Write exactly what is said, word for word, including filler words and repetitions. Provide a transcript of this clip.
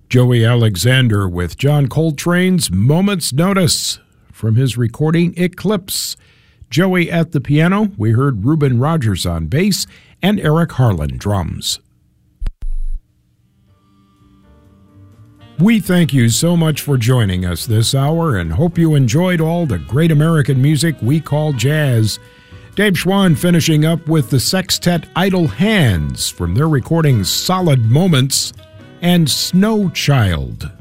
Joey Alexander with John Coltrane's Moment's Notice from his recording Eclipse. Joey at the piano, we heard Reuben Rogers on bass, and Eric Harlan drums. We thank you so much for joining us this hour and hope you enjoyed all the great American music we call jazz. Dave Schwann finishing up with the sextet Idle Hands from their recording Solid Moments and Snow Child.